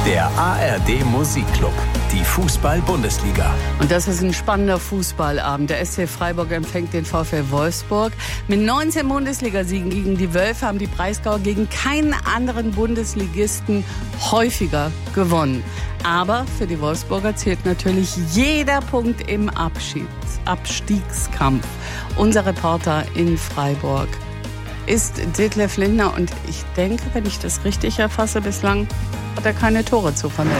Der ARD Musikclub, die Fußball-Bundesliga. Und das ist ein spannender Fußballabend. Der SC Freiburg empfängt den VfL Wolfsburg. Mit 19 Bundesligasiegen gegen die Wölfe haben die Breisgauer gegen keinen anderen Bundesligisten häufiger gewonnen. Aber für die Wolfsburger zählt natürlich jeder Punkt im Abstiegskampf. Unser Reporter in Freiburg ist Detlef Lindner und ich denke, wenn ich das richtig erfasse, bislang hat er keine Tore zu vermelden.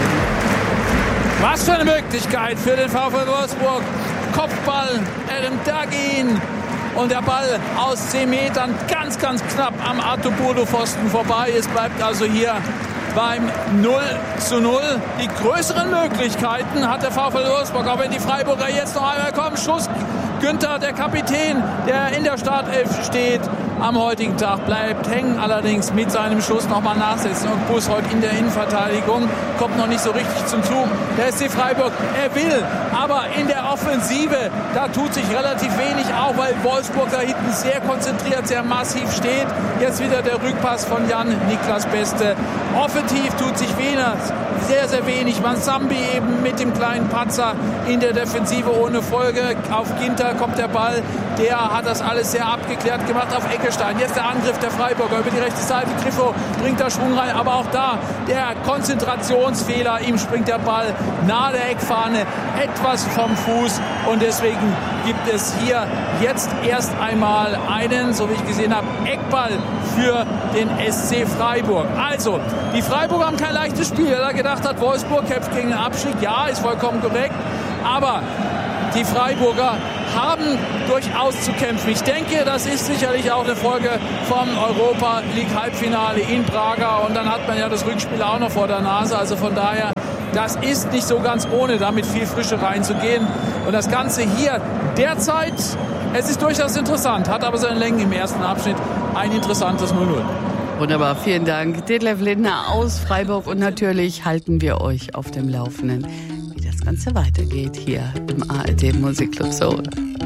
Was für eine Möglichkeit für den VfL Wolfsburg. Kopfball, Erim Dagin und der Ball aus 10 Metern ganz, ganz knapp am Artubodo-Pfosten vorbei. Es bleibt also hier beim 0:0. Die größeren Möglichkeiten hat der VfL Wolfsburg, auch wenn die Freiburger jetzt noch einmal kommen. Schuss. Günther, der Kapitän, der in der Startelf steht, am heutigen Tag bleibt hängen, allerdings mit seinem Schuss nochmal nachsetzen. Und Bus heute in der Innenverteidigung kommt noch nicht so richtig zum Zug. Der SC Freiburg, er will, aber in der Offensive, da tut sich relativ wenig, auch weil Wolfsburg da hinten sehr konzentriert, sehr massiv steht. Jetzt wieder der Rückpass von Jan-Niklas Beste. Offensiv tut sich sehr, sehr wenig. Mansambi eben mit dem kleinen Patzer in der Defensive ohne Folge. Auf Ginter kommt der Ball. Der hat das alles sehr abgeklärt gemacht auf Eckestein. Jetzt der Angriff der Freiburger über die rechte Seite. Griffo bringt da Schwung rein. Aber auch da der Konzentrationsfehler. Ihm springt der Ball nahe der Eckfahne etwas vom Fuß. Und deswegen gibt es hier jetzt erst einmal einen, so wie ich gesehen habe, Eckball für den SC Freiburg. Also, die Freiburger haben kein leichtes Spiel. Wer da gedacht hat, Wolfsburg kämpft gegen den Abstieg, ja, ist vollkommen korrekt. Aber die Freiburger haben durchaus zu kämpfen. Ich denke, das ist sicherlich auch eine Folge vom Europa League Halbfinale in Braga. Und dann hat man ja das Rückspiel auch noch vor der Nase. Also von daher, das ist nicht so ganz ohne, da mit viel Frische reinzugehen. Und das Ganze hier derzeit, es ist durchaus interessant, hat aber seine Längen im ersten Abschnitt. Ein interessantes 0:0. Wunderbar, vielen Dank. Detlef Lindner aus Freiburg und natürlich halten wir euch auf dem Laufenden, wie das Ganze weitergeht hier im ARD Musikclub Soul.